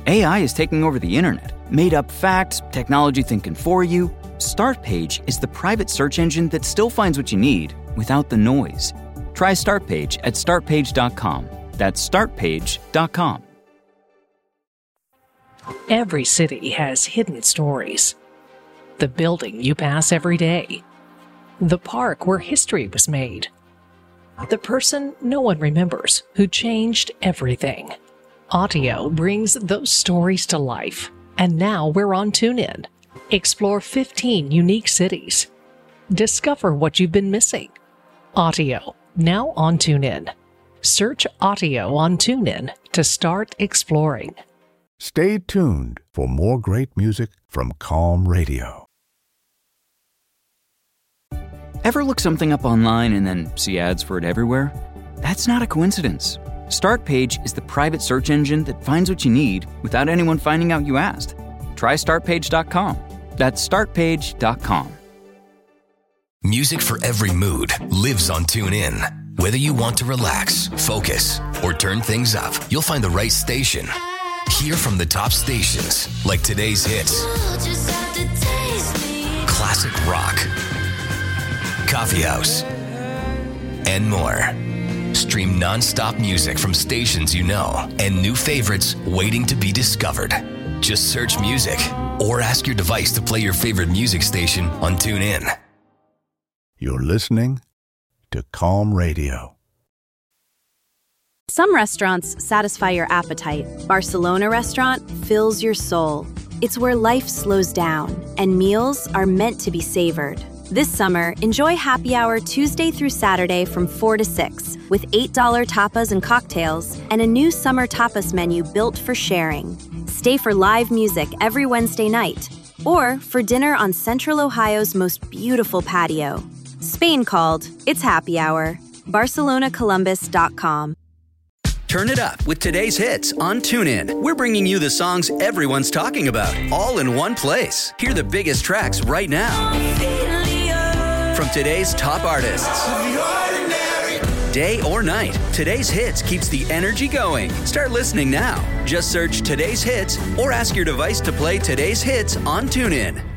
AI is taking over the internet. Made up facts, technology thinking for you. Startpage is the private search engine that still finds what you need without the noise. Try Startpage at startpage.com. That's startpage.com. Every city has hidden stories. The building you pass every day. The park where history was made. The person no one remembers who changed everything. Audio brings those stories to life. And now we're on TuneIn. Explore 15 unique cities. Discover what you've been missing. Audio, now on TuneIn. Search Audio on TuneIn to start exploring. Stay tuned for more great music from Calm Radio. Ever look something up online and then see ads for it everywhere? That's not a coincidence. Startpage is the private search engine that finds what you need without anyone finding out you asked. Try startpage.com. That's startpage.com. Music for every mood lives on TuneIn. Whether you want to relax, focus, or turn things up, you'll find the right station. Hear from the top stations like today's hits, classic rock, coffee house, and more. Stream non-stop music from stations you know and new favorites waiting to be discovered. Just search music or ask your device to play your favorite music station on TuneIn. You're listening to Calm Radio. Some restaurants satisfy your appetite. Barcelona Restaurant fills your soul. It's where life slows down and meals are meant to be savored. This summer, enjoy happy hour Tuesday through Saturday from 4 to 6 with $8 tapas and cocktails and a new summer tapas menu built for sharing. Stay for live music every Wednesday night or for dinner on Central Ohio's most beautiful patio. Spain called. It's happy hour. BarcelonaColumbus.com. Turn it up with today's hits on TuneIn. We're bringing you the songs everyone's talking about, all in one place. Hear the biggest tracks right now from today's top artists. Day or night, today's hits keeps the energy going. Start listening now. Just search today's hits or ask your device to play today's hits on TuneIn.